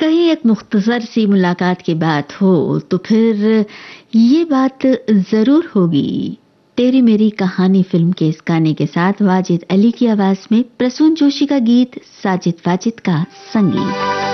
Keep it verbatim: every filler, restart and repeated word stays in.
कहीं एक मुख्तसर सी मुलाकात की बात हो तो फिर ये बात जरूर होगी। तेरी मेरी कहानी फिल्म के इस गाने के साथ वाजिद अली की आवाज में प्रसून जोशी का गीत, साजिद वाजिद का संगीत।